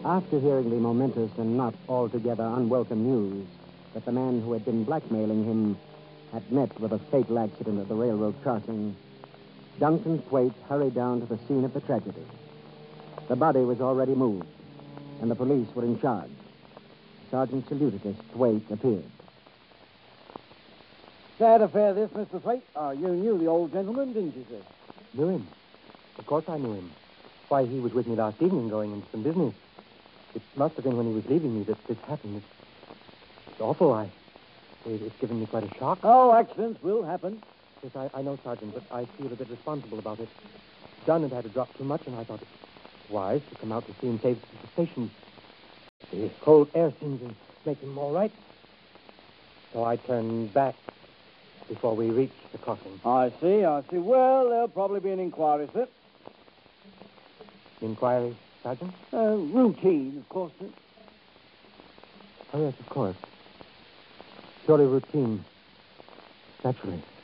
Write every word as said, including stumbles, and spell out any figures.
After hearing the momentous and not altogether unwelcome news that the man who had been blackmailing him had met with a fatal accident at the railroad crossing, Duncan Thwaite hurried down to the scene of the tragedy. The body was already moved, and the police were in charge. Sergeant saluted as Thwaite appeared. Sad affair, this, Mister Thwaite. Oh, you knew the old gentleman, didn't you, sir? Knew him. Of course I knew him. Why, he was with me last evening going into some business. It must have been when he was leaving me that this happened. It's, it's awful. I, it, it's given me quite a shock. Oh, accidents will happen. Yes, I, I know, Sergeant, but I feel a bit responsible about it. Dunn had had a drop too much, and I thought it wise to come out to see him saved at the station. The cold air seemed to make him all right. So I turned back before we reached the crossing. I see, I see. Well, there'll probably be an inquiry, sir. Inquiry, Sergeant? Uh, routine, of course, sir. Oh, yes, of course. Purely routine. Naturally.